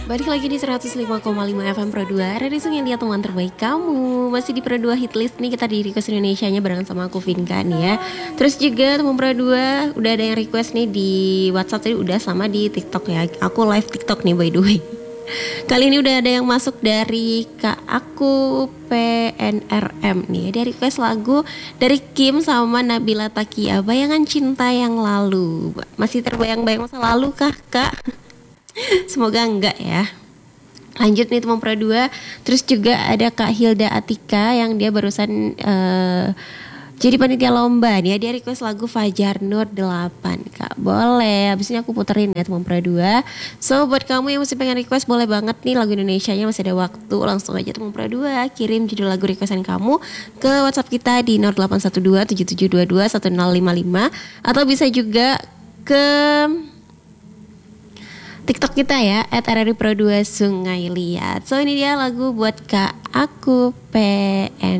Balik lagi di 105,5 FM Pro 2 Radio Sungai Dia, teman terbaik kamu. Masih di Pro 2 Hitlist nih, kita di request Indonesianya bareng sama aku Vinka nih ya. Terus juga teman Pro 2 udah ada yang request nih di WhatsApp tadi, udah sama di TikTok ya. Aku live TikTok nih by the way. Kali ini udah ada yang masuk dari Kak Aku PNRM nih. Dia request lagu dari Kim sama Nabila Takia, Bayangan Cinta Yang Lalu. Masih terbayang-bayang masa lalu kah Kak? Semoga enggak ya. Lanjut nih teman Pro 2. Terus juga ada Kak Hilda Atika yang dia barusan jadi panitia lomba nih. Dia request lagu Fajar Nur 8. Kak boleh, habis ini aku puterin ya teman Pro 2. So buat kamu yang masih pengen request, boleh banget nih lagu Indonesianya, masih ada waktu. Langsung aja teman Pro 2 kirim judul lagu requestan kamu ke WhatsApp kita di 0812 7722 1055. Atau bisa juga ke TikTok kita ya @RRI Pro 2 Sungai Liat. So ini dia lagu buat Kak Aku PN